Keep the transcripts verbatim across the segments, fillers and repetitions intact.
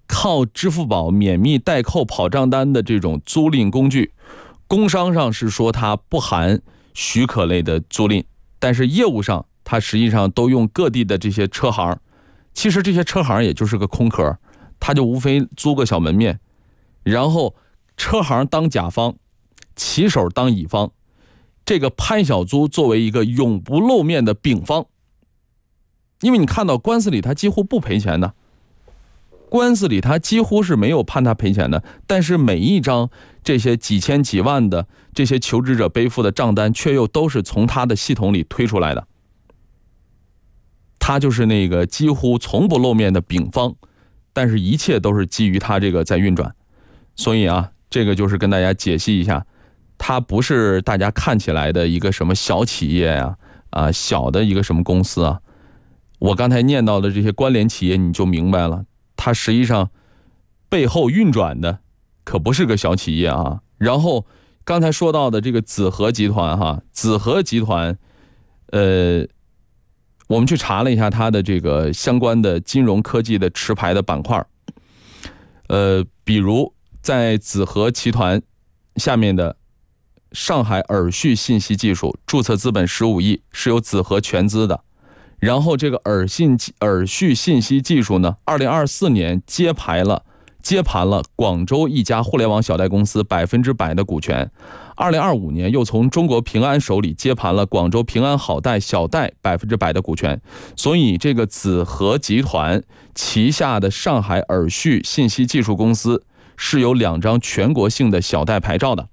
靠支付宝免密代扣跑账单的这种租赁工具，工商上是说它不含许可类的租赁，但是业务上它实际上都用各地的这些车行。其实这些车行也就是个空壳，它就无非租个小门面，然后车行当甲方，骑手当乙方，这个潘小租作为一个永不露面的丙方。因为你看到官司里他几乎不赔钱的，官司里他几乎是没有判他赔钱的，但是每一张这些几千几万的这些求职者背负的账单却又都是从他的系统里推出来的。他就是那个几乎从不露面的丙方，但是一切都是基于他这个在运转。所以啊，这个就是跟大家解析一下，它不是大家看起来的一个什么小企业呀、啊，啊小的一个什么公司啊。我刚才念到的这些关联企业，你就明白了，它实际上背后运转的可不是个小企业啊。然后刚才说到的这个紫河集团哈，紫河集团，呃。我们去查了一下它的这个相关的金融科技的持牌的板块，呃，比如在紫河集团下面的上海尔旭信息技术注册资本十五亿，是由紫河全资的。然后这个尔信尔旭信息技术呢，二零二四年接牌了接盘了广州一家互联网小贷公司百分之百的股权。二零二五年又从中国平安手里接盘了广州平安好贷小贷百分之百的股权。所以这个紫河集团旗下的上海尔旭信息技术公司是有两张全国性的小贷牌照的。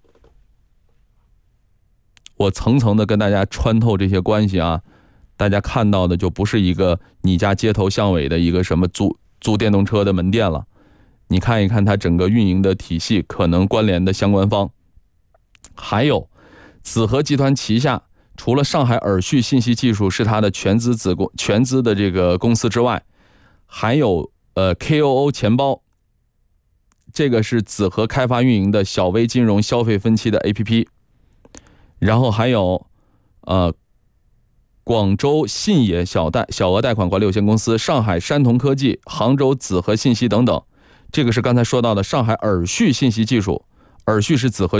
我层层的跟大家穿透这些关系啊，大家看到的就不是一个你家街头巷尾的一个什么租租电动车的门店了。你看一看它整个运营的体系，可能关联的相关方。还有紫河集团旗下除了上海尔旭信息技术是它的全资子公全资的这个公司之外，还有呃 K O O 钱包，这个是紫河开发运营的小微金融消费分期的 A P P。然后还有呃广州信野小贷小额贷款管理有限公司、上海山同科技、杭州紫河信息等等。这个是刚才说到的上海尔旭信息技术，尔旭是紫河